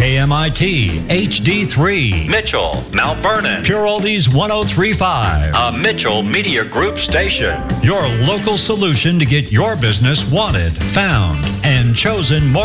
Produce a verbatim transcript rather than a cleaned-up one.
K M I T H D three, Mitchell, Mount Vernon, Pure Oldies one oh three point five. a Mitchell Media Group station. Your local solution to get your business wanted, found, and chosen more.